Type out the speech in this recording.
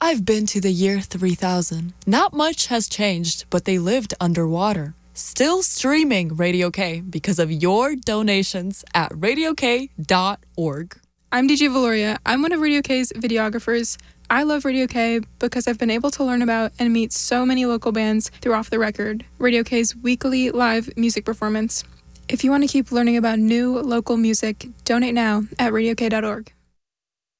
I've been to the year 3000. Not much has changed, but they lived underwater. Still streaming Radio K because of your donations at radiok.org. I'm DJ Valoria. I'm one of Radio K's videographers. I love Radio K because I've been able to learn about and meet so many local bands through Off the Record, Radio K's weekly live music performance. If you want to keep learning about new local music, donate now at radiok.org.